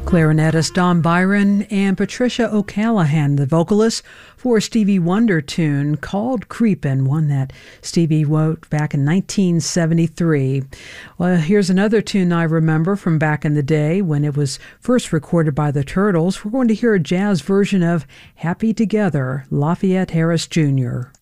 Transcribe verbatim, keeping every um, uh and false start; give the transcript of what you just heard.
Clarinetist Don Byron and Patricia O'Callaghan, the vocalist, for a Stevie Wonder tune called Creepin', one that Stevie wrote back in nineteen seventy-three. Well, here's another tune I remember from back in the day when it was first recorded by the Turtles. We're going to hear a jazz version of Happy Together, Lafayette Harris Junior